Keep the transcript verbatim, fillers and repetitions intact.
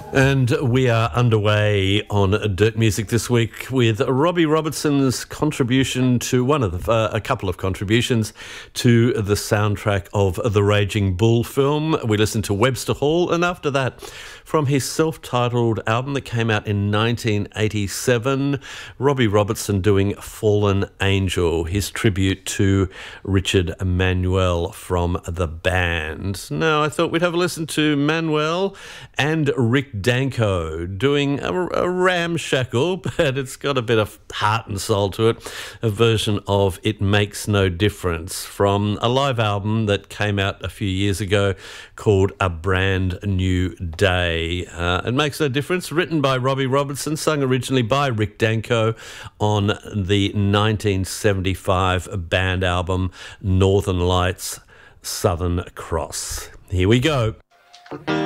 And we are underway on Dirt Music this week with Robbie Robertson's contribution to one of the, uh, a couple of contributions to the soundtrack of the Raging Bull film. We listened to Webster Hall, and after that, from his self-titled album that came out in nineteen eighty-seven, Robbie Robertson doing Fallen Angel, his tribute to Richard Manuel from the band. Now, I thought we'd have a listen to Manuel and Rick Danko doing a, a ramshackle, but it's got a bit of heart and soul to it, a version of It Makes No Difference from a live album that came out a few years ago called A Brand New Day. Uh, It Makes No Difference, written by Robbie Robertson, sung originally by Rick Danko on the nineteen seventy-five band album Northern Lights, Southern Cross. Here we go.